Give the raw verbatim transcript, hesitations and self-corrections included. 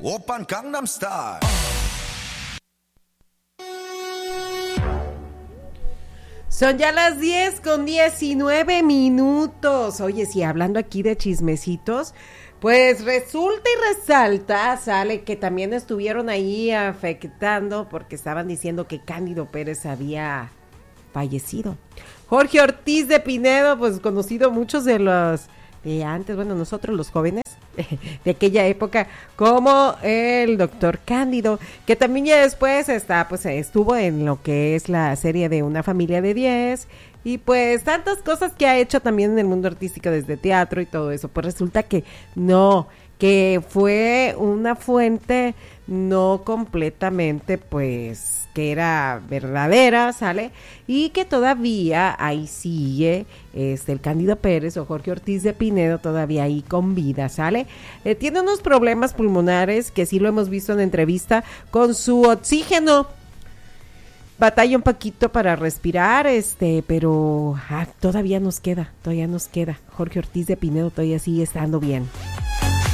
Oppan Gangnam Style. Son ya las diez con diecinueve minutos. Oye, sí, hablando aquí de chismecitos, pues resulta y resalta, sale que también estuvieron ahí afectando porque estaban diciendo que Cándido Pérez había fallecido. Jorge Ortiz de Pinedo, pues conocido muchos de los de antes, bueno, nosotros los jóvenes de aquella época, como el doctor Cándido, que también ya después está, pues estuvo en lo que es la serie de Una Familia de diez, y pues tantas cosas que ha hecho también en el mundo artístico, desde teatro y todo eso. Pues resulta que no, que fue una fuente no completamente, pues, que era verdadera, ¿sale? Y que todavía ahí sigue este, el Cándido Pérez o Jorge Ortiz de Pinedo todavía ahí con vida, ¿sale? Eh, tiene unos problemas pulmonares que sí lo hemos visto en entrevista con su oxígeno. Batalla un poquito para respirar, este, pero ah, todavía nos queda, todavía nos queda. Jorge Ortiz de Pinedo todavía sigue estando bien.